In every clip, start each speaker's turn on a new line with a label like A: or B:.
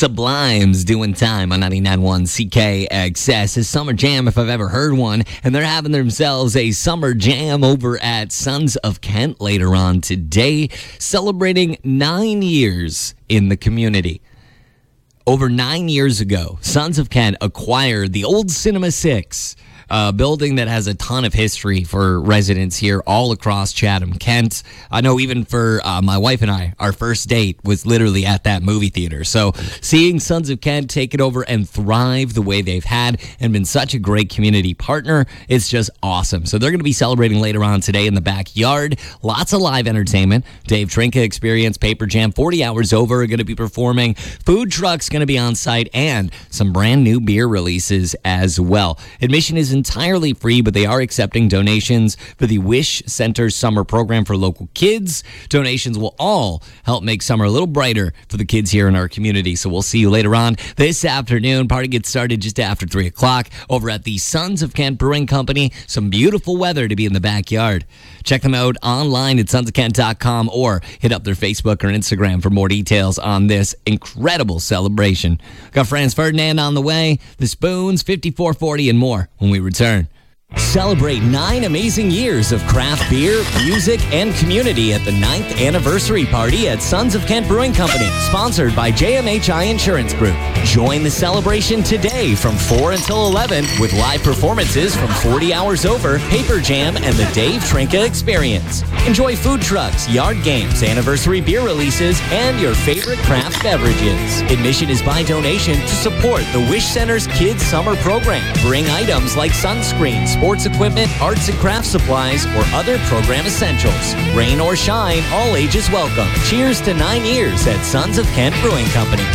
A: Sublime's doing time on 99.1 CKXS. His summer jam, if I've ever heard one. And they're having themselves a summer jam over at Sons of Kent later on today, celebrating 9 years in the community. Over 9 years ago, Sons of Kent acquired the old Cinema 6, a building that has a ton of history for residents here all across Chatham-Kent. I know even for my wife and I, our first date was literally at that movie theater. So seeing Sons of Kent take it over and thrive the way they've had and been such a great community partner, it's just awesome. So they're going to be celebrating later on today in the backyard. Lots of live entertainment. Dave Trinka Experience, Paper Jam, 40 Hours Over are going to be performing. Food trucks going to be on site and some brand new beer releases as well. Admission is entirely free, but they are accepting donations for the Wish Center Summer Program for local kids. Donations will all help make summer a little brighter for the kids here in our community. So we'll see you later on this afternoon. Party gets started just after 3 o'clock over at the Sons of Kent Brewing Company. Some beautiful weather to be in the backyard. Check them out online at sonsofkent.com or hit up their Facebook or Instagram for more details on this incredible celebration. Got Franz Ferdinand on the way, the Spoons, 5440 and more when we return. Celebrate 9 amazing years of craft beer, music, and community at the 9th anniversary party at Sons of Kent Brewing Company, sponsored by JMHI Insurance Group. Join the celebration today from 4 until 11 with live performances from 40 Hours Over, Paper Jam, and the Dave Trinka Experience. Enjoy food trucks, yard games, anniversary beer releases, and your favorite craft beverages. Admission is by donation to support the Wish Center's Kids Summer Program. Bring items like sunscreen, sports equipment, arts and craft supplies, or other program essentials. Rain or shine, all ages welcome. Cheers to 9 years at Sons of Kent Brewing Company.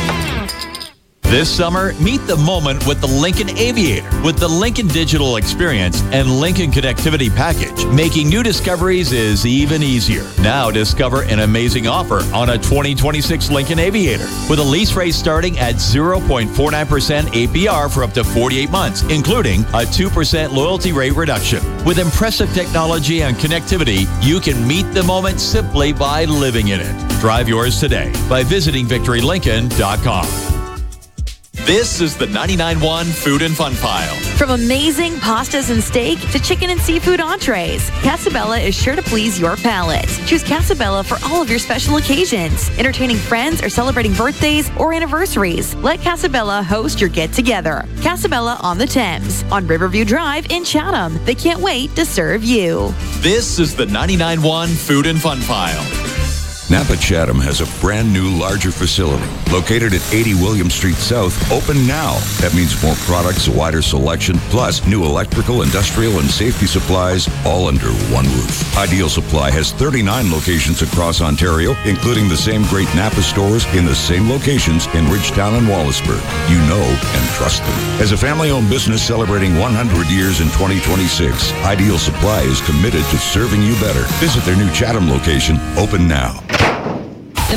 B: This summer, meet the moment with the Lincoln Aviator. With the Lincoln Digital Experience and Lincoln Connectivity Package, making new discoveries is even easier. Now discover an amazing offer on a 2026 Lincoln Aviator with a lease rate starting at 0.49% APR for up to 48 months, including a 2% loyalty rate reduction. With impressive technology and connectivity, you can meet the moment simply by living in it. Drive yours today by visiting victorylincoln.com. This is the 99.1 Food and Fun Pile.
C: From amazing pastas and steak to chicken and seafood entrees, Casabella is sure to please your palate. Choose Casabella for all of your special occasions, entertaining friends or celebrating birthdays or anniversaries. Let Casabella host your get-together. Casabella on the Thames, on Riverview Drive in Chatham. They can't wait to serve you.
B: This is the 99.1 Food and Fun Pile.
D: Napa Chatham has a brand new, larger facility located at 80 William Street South, open now. That means more products, a wider selection, plus new electrical, industrial, and safety supplies, all under one roof. Ideal Supply has 39 locations across Ontario, including the same great Napa stores in the same locations in Ridgetown and Wallaceburg. You know and trust them. As a family-owned business celebrating 100 years in 2026, Ideal Supply is committed to serving you better. Visit their new Chatham location, open now.